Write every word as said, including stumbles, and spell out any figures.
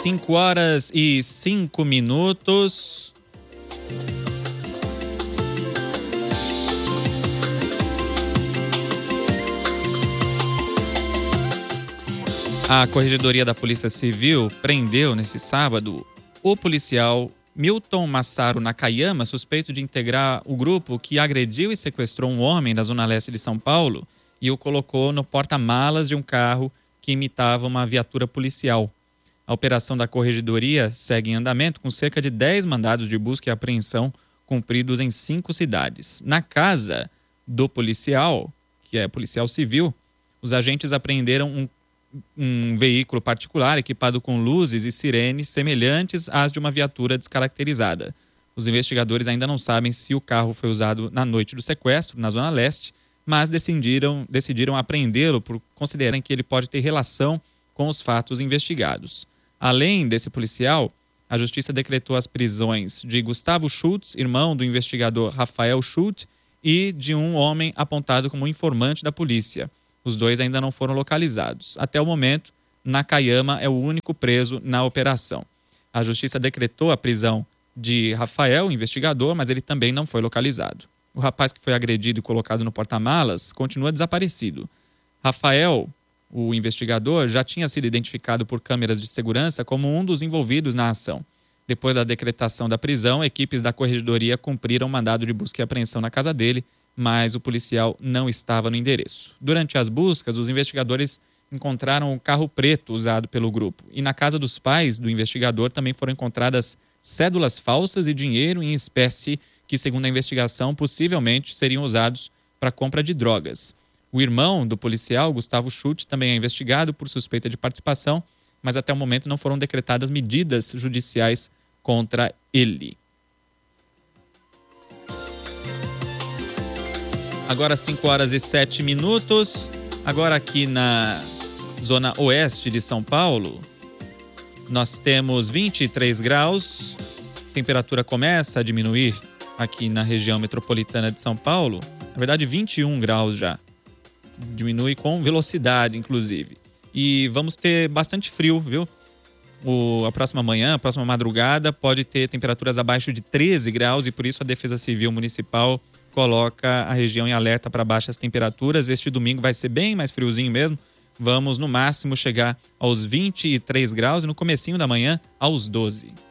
cinco horas e cinco minutos. A Corregedoria da Polícia Civil prendeu nesse sábado o policial Milton Massaro Nakayama, suspeito de integrar o grupo que agrediu e sequestrou um homem da Zona Leste de São Paulo e o colocou no porta-malas de um carro que imitava uma viatura policial. A operação da Corregedoria segue em andamento com cerca de dez mandados de busca e apreensão cumpridos em cinco cidades. Na casa do policial, que é policial civil, os agentes apreenderam um um veículo particular equipado com luzes e sirenes semelhantes às de uma viatura descaracterizada. Os investigadores ainda não sabem se o carro foi usado na noite do sequestro, na Zona Leste, mas decidiram, decidiram apreendê-lo por considerarem que ele pode ter relação com os fatos investigados. Além desse policial, a Justiça decretou as prisões de Gustavo Schultz, irmão do investigador Rafael Schultz, e de um homem apontado como informante da polícia. Os dois ainda não foram localizados. Até o momento, Nakayama é o único preso na operação. A Justiça decretou a prisão de Rafael, o investigador, mas ele também não foi localizado. O rapaz que foi agredido e colocado no porta-malas continua desaparecido. Rafael, o investigador, já tinha sido identificado por câmeras de segurança como um dos envolvidos na ação. Depois da decretação da prisão, equipes da Corregedoria cumpriram mandado de busca e apreensão na casa dele, mas o policial não estava no endereço. Durante as buscas, os investigadores encontraram o carro preto usado pelo grupo. E na casa dos pais do investigador também foram encontradas cédulas falsas e dinheiro em espécie que, segundo a investigação, possivelmente seriam usados para compra de drogas. O irmão do policial, Gustavo Schultz, também é investigado por suspeita de participação, mas até o momento não foram decretadas medidas judiciais contra ele. Agora cinco horas e sete minutos. Agora aqui na zona oeste de São Paulo, nós temos vinte e três graus. A temperatura começa a diminuir aqui na região metropolitana de São Paulo. Na verdade, vinte e um graus já. Diminui com velocidade, inclusive. E vamos ter bastante frio, viu? O, a próxima manhã, a próxima madrugada, pode ter temperaturas abaixo de treze graus e por isso a Defesa Civil Municipal coloca a região em alerta para baixas temperaturas. Este domingo vai ser bem mais friozinho mesmo. Vamos, no máximo, chegar aos vinte e três graus e no comecinho da manhã aos doze.